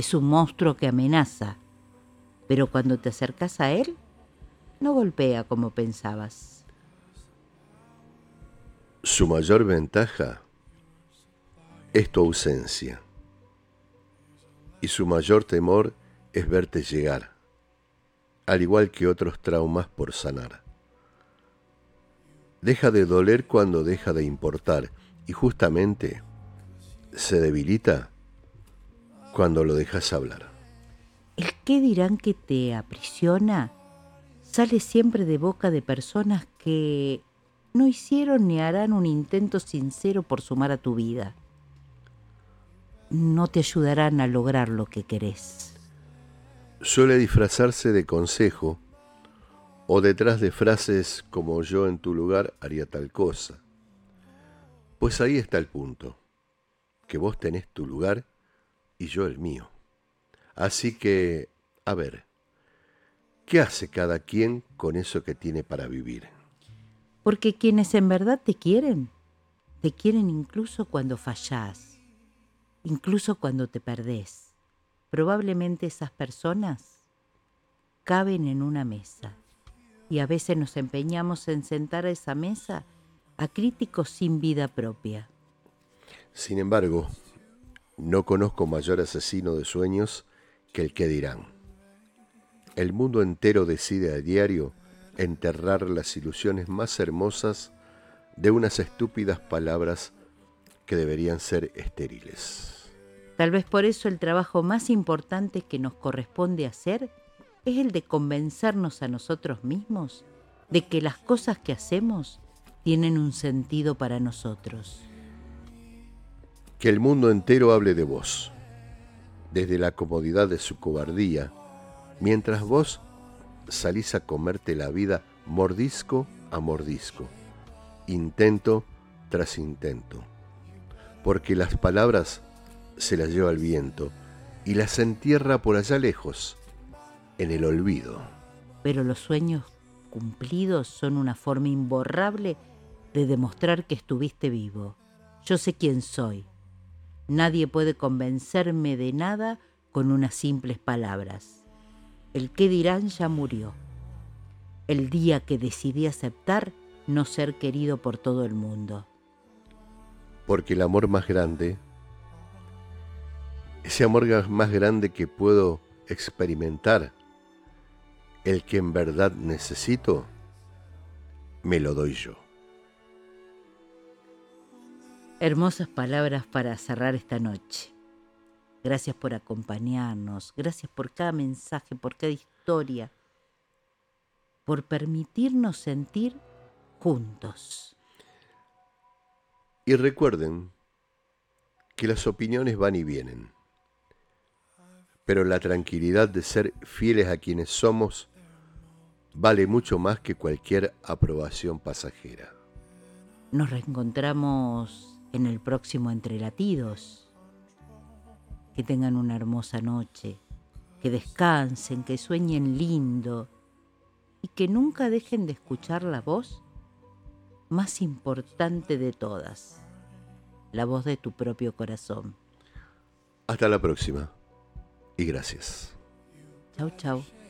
Es un monstruo que amenaza, pero cuando te acercas a él, no golpea como pensabas. Su mayor ventaja es tu ausencia y su mayor temor es verte llegar, al igual que otros traumas por sanar. Deja de doler cuando deja de importar y justamente se debilita cuando lo dejas hablar. El qué dirán que te aprisiona sale siempre de boca de personas que no hicieron ni harán un intento sincero por sumar a tu vida. No te ayudarán a lograr lo que querés. Suele disfrazarse de consejo o detrás de frases como yo en tu lugar haría tal cosa. Pues ahí está el punto, que vos tenés tu lugar y yo el mío. Así que, a ver, ¿qué hace cada quien con eso que tiene para vivir? Porque quienes en verdad te quieren incluso cuando fallás, incluso cuando te perdés. Probablemente esas personas caben en una mesa y a veces nos empeñamos en sentar a esa mesa a críticos sin vida propia. Sin embargo, no conozco mayor asesino de sueños que el que dirán. El mundo entero decide a diario enterrar las ilusiones más hermosas de unas estúpidas palabras que deberían ser estériles. Tal vez por eso el trabajo más importante que nos corresponde hacer es el de convencernos a nosotros mismos de que las cosas que hacemos tienen un sentido para nosotros. Que el mundo entero hable de vos, desde la comodidad de su cobardía, mientras vos salís a comerte la vida mordisco a mordisco, intento tras intento, porque las palabras se las lleva el viento y las entierra por allá lejos, en el olvido. Pero los sueños cumplidos son una forma imborrable de demostrar que estuviste vivo. Yo sé quién soy. Nadie puede convencerme de nada con unas simples palabras. El qué dirán ya murió. El día que decidí aceptar no ser querido por todo el mundo. Porque el amor más grande, ese amor más grande que puedo experimentar, el que en verdad necesito, me lo doy yo. Hermosas palabras para cerrar esta noche. Gracias por acompañarnos, gracias por cada mensaje, por cada historia, por permitirnos sentir juntos. Y recuerden que las opiniones van y vienen, pero la tranquilidad de ser fieles a quienes somos vale mucho más que cualquier aprobación pasajera. Nos reencontramos en el próximo Entre Latidos. Que tengan una hermosa noche, que descansen, que sueñen lindo y que nunca dejen de escuchar la voz más importante de todas, la voz de tu propio corazón. Hasta la próxima y gracias. Chau, chau.